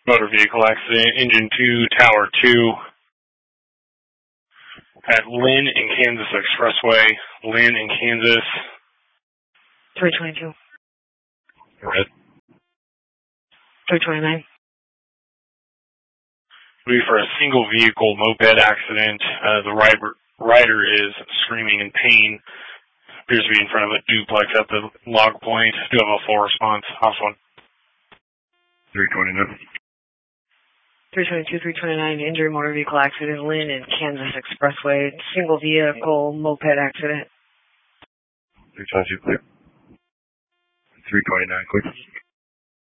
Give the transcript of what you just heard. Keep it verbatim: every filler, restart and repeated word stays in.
Motor vehicle accident, engine two, tower two, at Lynn and Kansas Expressway, Lynn and Kansas. three twenty-two. Red. three twenty-nine. Be for a single vehicle moped accident. Uh, the rider, rider is screaming in pain. Appears to be in front of a duplex at the log point. Do have a full response. House one. three twenty-nine. three twenty-two, three twenty-nine, injury motor vehicle accident, Lynn and Kansas Expressway, single vehicle moped accident. three twenty-two, clear. three twenty-nine, clear.